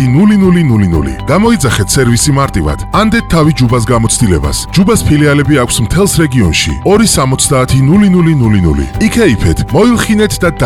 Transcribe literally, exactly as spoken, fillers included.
ნული ნული ნული ნული. გამოიძახეთ სერვისი მარტივად. ანდეთ თავი ჯუბას გამოცდილებას. ჯუბას ფილიალები აქვს მთელს რეგიონში. ორი სამოცდაათი ნული ნული ნული ნული. იქეიფეთ, მოილხინეთ და